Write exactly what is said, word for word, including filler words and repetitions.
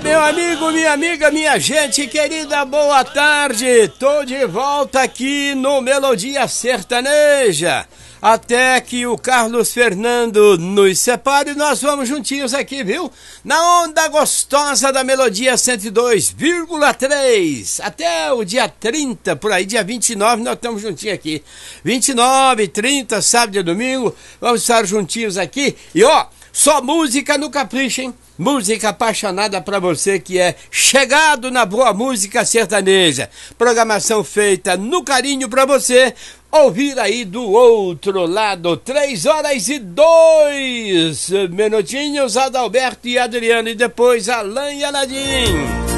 meu amigo, minha amiga, minha gente querida, boa tarde. Tô de volta aqui no Melodia Sertaneja. Até que o Carlos Fernando nos separe, nós vamos juntinhos aqui, viu? Na onda gostosa da Melodia cento e dois vírgula três. Até o dia trinta, por aí, dia vinte e nove, nós estamos juntinhos aqui. vinte e nove, trinta, sábado e domingo, vamos estar juntinhos aqui. E ó, só música no capricho, hein? Música apaixonada para você que é chegado na boa música sertaneja. Programação feita no carinho para você ouvir aí do outro lado. Três horas e dois minutinhos, Adalberto e Adriano, e depois Alain e Aladim.